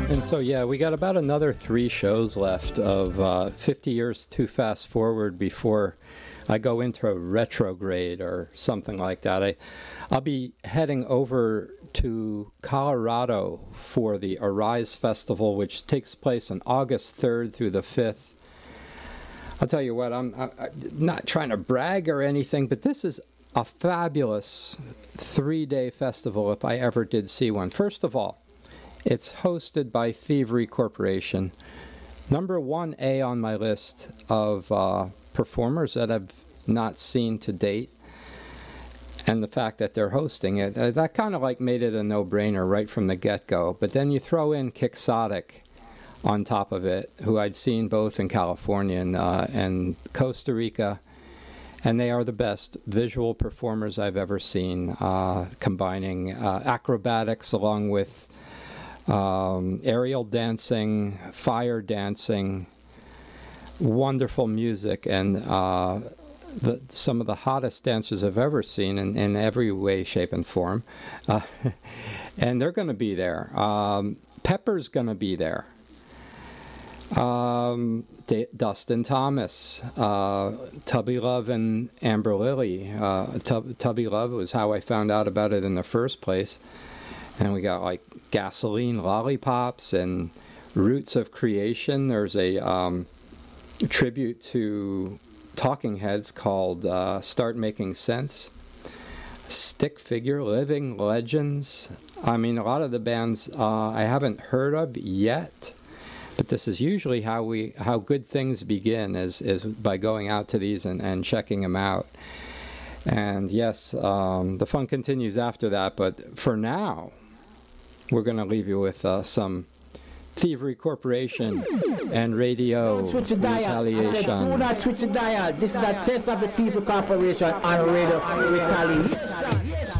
And so, yeah, we got about another 3 shows left of 50 Years to Fast Forward before I go into a retrograde or something like that. I'll be heading over to Colorado for the Arise Festival, which takes place on August 3rd through the 5th. I'll tell you what, I'm not trying to brag or anything, but this is a fabulous 3-day festival if I ever did see one. First of all, it's hosted by Thievery Corporation. Number 1A on my list of performers that I've not seen to date. And the fact that they're hosting it, that kind of like made it a no-brainer right from the get-go. But then you throw in Quixotic on top of it, who I'd seen both in California and Costa Rica. And they are the best visual performers I've ever seen, combining acrobatics along with aerial dancing, fire dancing, wonderful music, and some of the hottest dancers I've ever seen in every way, shape, and form. And they're going to be there. Pepper's going to be there. Dustin Thomas, Tubby Love, and Amber Lily. Tubby Love was how I found out about it in the first place. And we got like Gasoline Lollipops and Roots of Creation. There's a tribute to Talking Heads called Start Making Sense. Stick Figure, Living Legends. I mean, a lot of the bands I haven't heard of yet, but this is usually how good things begin is by going out to these and checking them out. And yes, the fun continues after that, but for now, we're going to leave you with some Thievery Corporation and Radio Retaliation. Do not switch the dial. This is the test of the Thievery Corporation on Radio Retaliation.